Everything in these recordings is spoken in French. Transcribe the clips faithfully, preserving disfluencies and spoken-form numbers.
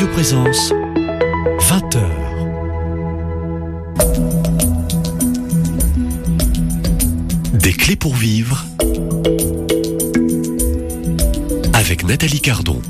Présence, vingt heures. Des clés pour vivre avec Nathalie Cardon.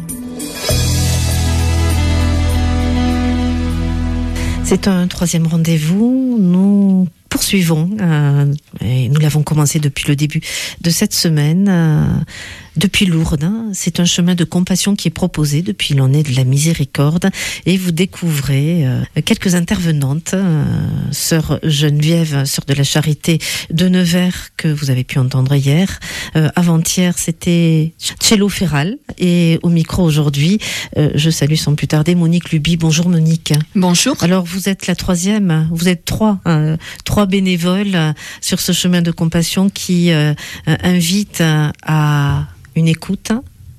C'est un troisième rendez-vous. Nous poursuivons, euh, et nous l'avons commencé depuis le début de cette semaine, euh, depuis Lourdes. C'est un chemin de compassion qui est proposé depuis l'année de la miséricorde, et vous découvrez euh, quelques intervenantes, euh, sœur Geneviève, sœur de la Charité de Nevers, que vous avez pu entendre hier. Euh, avant-hier, c'était Cello Ferral, et au micro aujourd'hui, euh, je salue sans plus tarder Monique Luby. Bonjour Monique. Bonjour. Alors vous êtes la troisième, vous êtes trois, hein, trois bénévoles euh, sur ce chemin de compassion qui euh, euh, invite euh, à une écoute,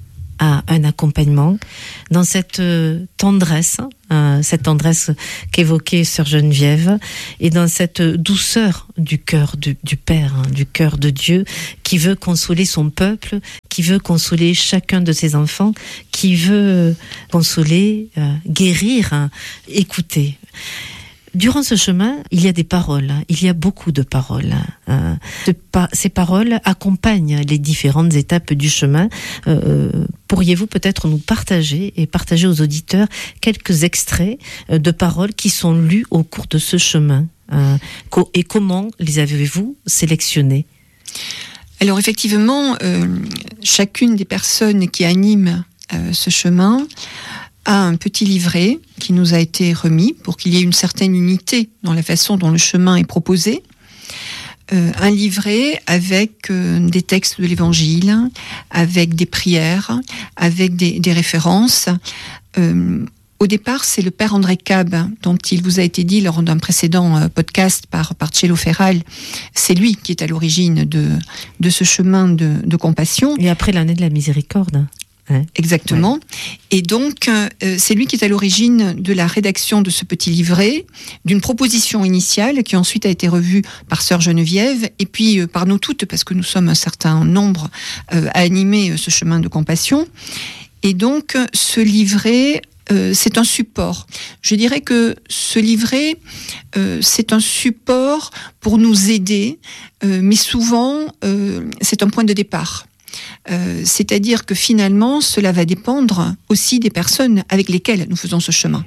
à un accompagnement, dans cette euh, tendresse, euh, cette tendresse qu'évoquait sœur Geneviève, et dans cette douceur du cœur du, du Père, hein, du cœur de Dieu, qui veut consoler son peuple, qui veut consoler chacun de ses enfants, qui veut consoler, euh, guérir, hein, écouter. Durant ce chemin, il y a des paroles, il y a beaucoup de paroles. Euh, ces paroles accompagnent les différentes étapes du chemin. Euh, pourriez-vous peut-être nous partager et partager aux auditeurs quelques extraits de paroles qui sont lues au cours de ce chemin, euh, et comment les avez-vous sélectionnées ? Alors effectivement, euh, chacune des personnes qui animent euh, ce chemin a un petit livret qui nous a été remis pour qu'il y ait une certaine unité dans la façon dont le chemin est proposé. Euh, un livret avec euh, des textes de l'Évangile, avec des prières, avec des, des références. Euh, au départ, c'est le Père André Cab, dont il vous a été dit lors d'un précédent euh, podcast par, par Cello Ferral. C'est lui qui est à l'origine de, de ce chemin de, de compassion. Et après l'année de la miséricorde. Ouais. Exactement. Ouais. Et donc, euh, c'est lui qui est à l'origine de la rédaction de ce petit livret, d'une proposition initiale qui ensuite a été revue par sœur Geneviève et puis euh, par nous toutes, parce que nous sommes un certain nombre euh, à animer euh, ce chemin de compassion. Et donc, ce livret, euh, c'est un support. Je dirais que ce livret, euh, c'est un support pour nous aider, euh, mais souvent, euh, c'est un point de départ. Euh, c'est-à-dire que finalement, cela va dépendre aussi des personnes avec lesquelles nous faisons ce chemin.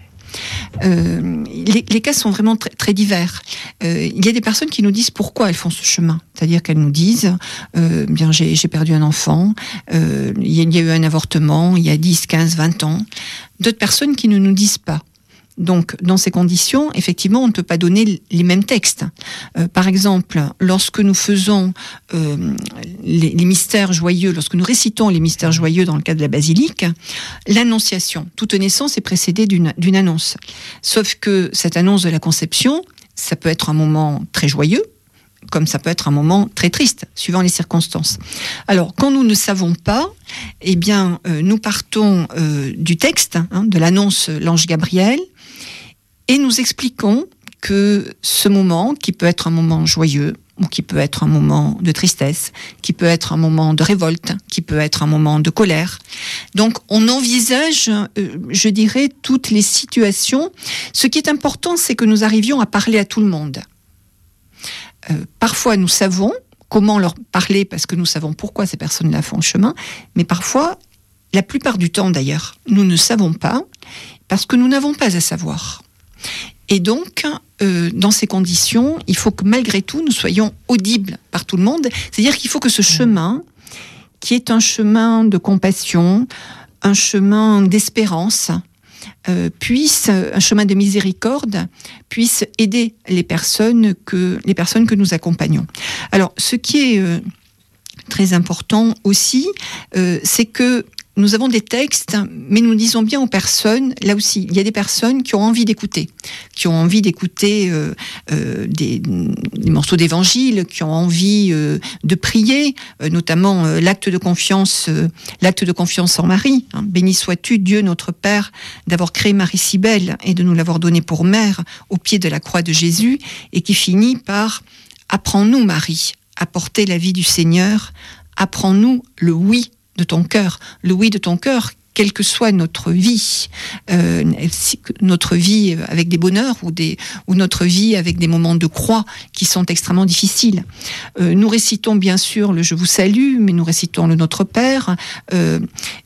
Euh, les, les cas sont vraiment très, très divers. Euh, il y a des personnes qui nous disent pourquoi elles font ce chemin. C'est-à-dire qu'elles nous disent euh, bien, j'ai, j'ai perdu un enfant, euh, il y a, il y a eu un avortement il y a dix, quinze, vingt ans. D'autres personnes qui ne nous disent pas. Donc, dans ces conditions, effectivement, on ne peut pas donner les mêmes textes. Euh, par exemple, lorsque nous faisons euh, les, les mystères joyeux, lorsque nous récitons les mystères joyeux dans le cadre de la basilique, l'annonciation, toute naissance est précédée d'une, d'une annonce. Sauf que cette annonce de la conception, ça peut être un moment très joyeux, comme ça peut être un moment très triste, suivant les circonstances. Alors, quand nous ne savons pas, eh bien, euh, nous partons euh, du texte, hein, de l'annonce l'ange Gabriel, et nous expliquons que ce moment, qui peut être un moment joyeux, ou qui peut être un moment de tristesse, qui peut être un moment de révolte, qui peut être un moment de colère. Donc, on envisage, euh, je dirais, toutes les situations. Ce qui est important, c'est que nous arrivions à parler à tout le monde. Euh, parfois, nous savons comment leur parler, parce que nous savons pourquoi ces personnes-là font le chemin, mais parfois, la plupart du temps d'ailleurs, nous ne savons pas, parce que nous n'avons pas à savoir. Et donc, euh, dans ces conditions, il faut que malgré tout, nous soyons audibles par tout le monde. C'est-à-dire qu'il faut que ce chemin, qui est un chemin de compassion, un chemin d'espérance, euh, puisse, un chemin de miséricorde, puisse aider les personnes que, les personnes que nous accompagnons. Alors, ce qui est euh, très important aussi, euh, c'est que nous avons des textes, mais nous disons bien aux personnes, là aussi, il y a des personnes qui ont envie d'écouter, qui ont envie d'écouter euh, euh, des, des morceaux d'évangile, qui ont envie euh, de prier, euh, notamment euh, l'acte de confiance, euh, l'acte de confiance en Marie. Hein. Béni sois-tu, Dieu notre Père, d'avoir créé Marie si belle et de nous l'avoir donnée pour mère au pied de la croix de Jésus, et qui finit par « Apprends-nous, Marie, à porter la vie du Seigneur, apprends-nous le oui de ton cœur, le oui de ton cœur quelle que soit notre vie, euh, notre vie avec des bonheurs ou, des, ou notre vie avec des moments de croix qui sont extrêmement difficiles. Euh, nous récitons bien sûr le « Je vous salue », mais nous récitons le « Notre Père euh, ».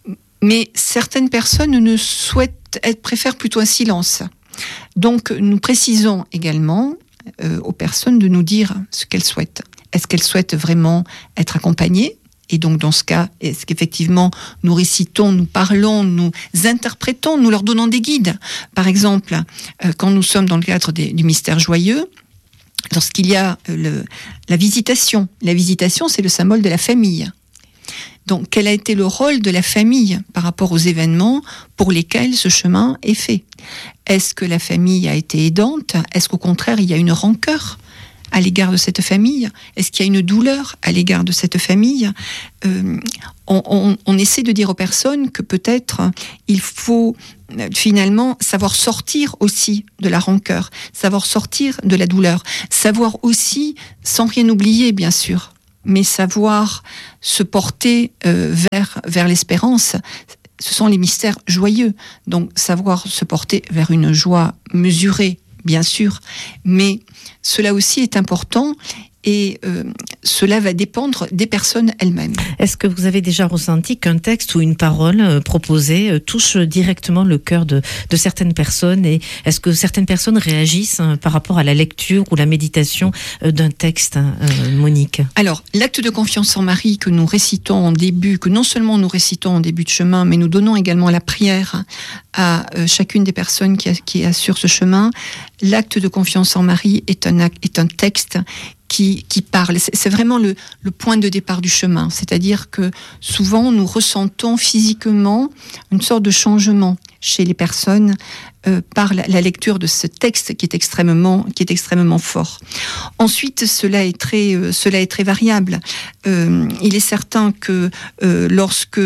Mais certaines personnes ne souhaitent, elles préfèrent plutôt un silence. Donc nous précisons également euh, aux personnes de nous dire ce qu'elles souhaitent. Est-ce qu'elles souhaitent vraiment être accompagnées ? Et donc, dans ce cas, est-ce qu'effectivement, nous récitons, nous parlons, nous interprétons, nous leur donnons des guides ? Par exemple, euh, quand nous sommes dans le cadre des, du mystère joyeux, lorsqu'il y a euh, le, la visitation. La visitation, c'est le symbole de la famille. Donc, quel a été le rôle de la famille par rapport aux événements pour lesquels ce chemin est fait ? Est-ce que la famille a été aidante ? Est-ce qu'au contraire, il y a une rancœur à l'égard de cette famille? Est-ce qu'il y a une douleur à l'égard de cette famille? euh, on, on, on essaie de dire aux personnes que peut-être il faut euh, finalement savoir sortir aussi de la rancœur, savoir sortir de la douleur, savoir aussi, sans rien oublier bien sûr, mais savoir se porter euh, vers, vers l'espérance. Ce sont les mystères joyeux, donc savoir se porter vers une joie mesurée, bien sûr, mais cela aussi est important et euh, cela va dépendre des personnes elles-mêmes. Est-ce que vous avez déjà ressenti qu'un texte ou une parole euh, proposée euh, touche directement le cœur de, de certaines personnes, et est-ce que certaines personnes réagissent euh, par rapport à la lecture ou la méditation euh, d'un texte, euh, Monique ? Alors, l'acte de confiance en Marie que nous récitons en début, que non seulement nous récitons en début de chemin, mais nous donnons également la prière à euh, chacune des personnes qui, a, qui assurent ce chemin. L'acte de confiance en Marie est un, acte, est un texte qui, qui parle. C'est vraiment le, le point de départ du chemin. C'est-à-dire que souvent, nous ressentons physiquement une sorte de changement chez les personnes euh, par la, la lecture de ce texte qui est extrêmement, qui est extrêmement fort. Ensuite, cela est très, euh, cela est très variable. Euh, il est certain que euh, lorsque,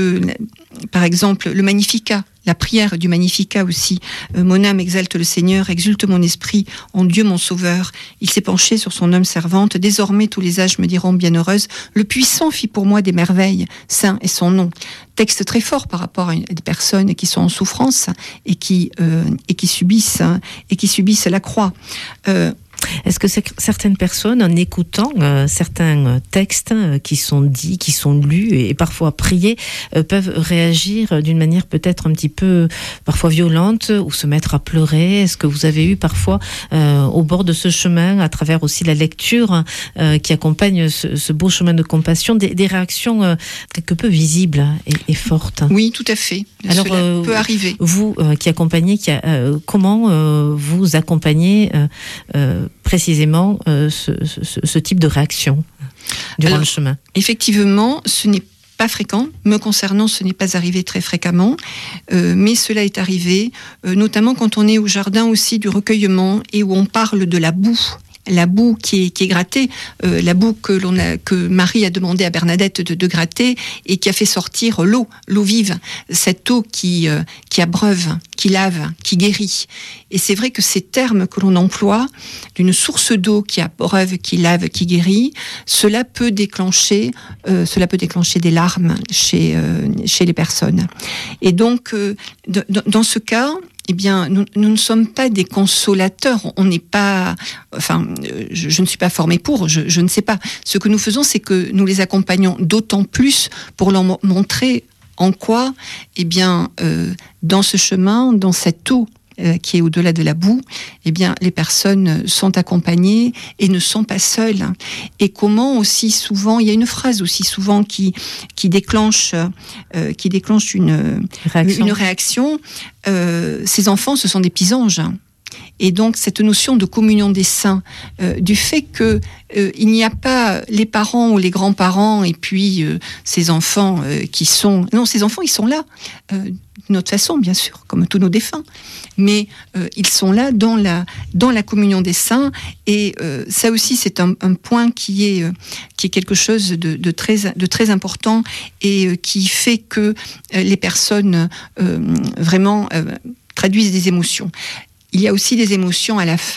par exemple, le Magnificat, la prière du Magnificat aussi, euh, mon âme exalte le Seigneur, exulte mon esprit en Dieu mon Sauveur. Il s'est penché sur son âme servante. Désormais tous les âges me diront bienheureuse. Le Puissant fit pour moi des merveilles. Saint est son nom. Texte très fort par rapport à, une, à des personnes qui sont en souffrance et qui euh, et qui subissent et qui subissent la croix. Euh, Est-ce que certaines personnes, en écoutant euh, certains textes euh, qui sont dits, qui sont lus et, et parfois priés, euh, peuvent réagir d'une manière peut-être un petit peu parfois violente ou se mettre à pleurer? Est-ce que vous avez eu parfois euh, au bord de ce chemin, à travers aussi la lecture euh, qui accompagne ce, ce beau chemin de compassion, des, des réactions euh, quelque peu visibles et, et fortes? Oui, tout à fait. Alors, cela euh, peut arriver. Vous euh, qui accompagnez, qui a, euh, comment euh, vous accompagnez euh, euh, précisément euh, ce, ce, ce type de réaction durant Alors, le chemin? Effectivement, ce n'est pas fréquent. Me concernant, ce n'est pas arrivé très fréquemment, euh, mais cela est arrivé, euh, notamment quand on est au jardin aussi du recueillement et où on parle de la boue. La boue qui est, qui est grattée, euh, la boue que, l'on a, que Marie a demandé à Bernadette de, de gratter et qui a fait sortir l'eau, l'eau vive, cette eau qui, euh, qui abreuve, qui lave, qui guérit. Et c'est vrai que ces termes que l'on emploie, d'une source d'eau qui abreuve, qui lave, qui guérit, cela peut déclencher, euh, cela peut déclencher des larmes chez, euh, chez les personnes. Et donc, euh, de, de, dans ce cas, eh bien, nous, nous ne sommes pas des consolateurs. On n'est pas, enfin, je, je ne suis pas formée pour, je, je ne sais pas. Ce que nous faisons, c'est que nous les accompagnons d'autant plus pour leur montrer en quoi, eh bien, euh, dans ce chemin, dans cette eau euh, qui est au-delà de la boue, eh bien, les personnes sont accompagnées et ne sont pas seules. Et comment aussi souvent, il y a une phrase aussi souvent qui qui déclenche euh, qui déclenche une réaction. une réaction. Euh, ces enfants, ce sont des petits anges. Et donc cette notion de communion des saints, euh, du fait que euh, il n'y a pas les parents ou les grands-parents et puis euh, ces enfants euh, qui sont... Non, ces enfants, ils sont là, euh, d'une autre façon, bien sûr, comme tous nos défunts. Mais euh, ils sont là dans la, dans la communion des saints. Et euh, ça aussi, c'est un, un point qui est, euh, qui est quelque chose de, de, très, de très important et euh, qui fait que euh, les personnes euh, vraiment euh, traduisent des émotions. Il y a aussi des émotions à la fin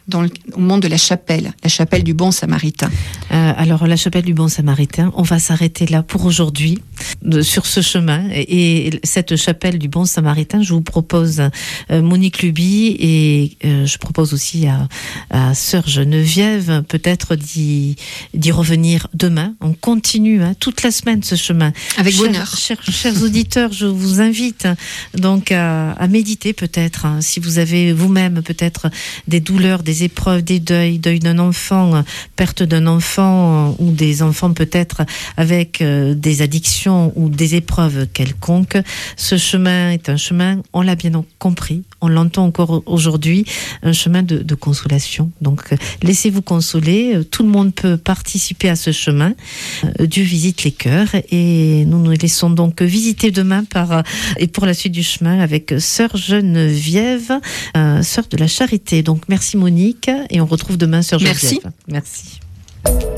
dans le, au monde de la chapelle, la chapelle du Bon Samaritain. Euh, alors, la chapelle du Bon Samaritain, on va s'arrêter là pour aujourd'hui, de, sur ce chemin. Et, et cette chapelle du Bon Samaritain, je vous propose euh, Monique Luby et euh, je propose aussi à, à Sœur Geneviève peut-être d'y, d'y revenir demain. On continue hein, toute la semaine ce chemin. Avec chers, bonheur. Chers, chers auditeurs, je vous invite donc à, à méditer peut-être, hein, si vous avez vous-même peut-être des douleurs, des épreuves, des deuils, deuil d'un enfant, perte d'un enfant ou des enfants peut-être avec euh, des addictions ou des épreuves quelconques. Ce chemin est un chemin, on l'a bien compris, on l'entend encore aujourd'hui, un chemin de, de consolation. Donc laissez-vous consoler, tout le monde peut participer à ce chemin. Euh, Dieu visite les cœurs et nous nous laissons donc visiter demain par et pour la suite du chemin avec Sœur Geneviève, euh, Sœur de la Charité. Donc merci Monique et on retrouve demain Sœur Geneviève. Merci. Merci.